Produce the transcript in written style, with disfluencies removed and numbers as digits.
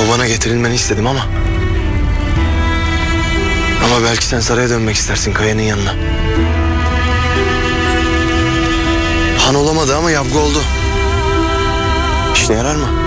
Babana getirilmeni istedim ama belki sen saraya dönmek istersin Kaya'nın yanına. Han olamadı ama Yavgu oldu. İşte yarar mı?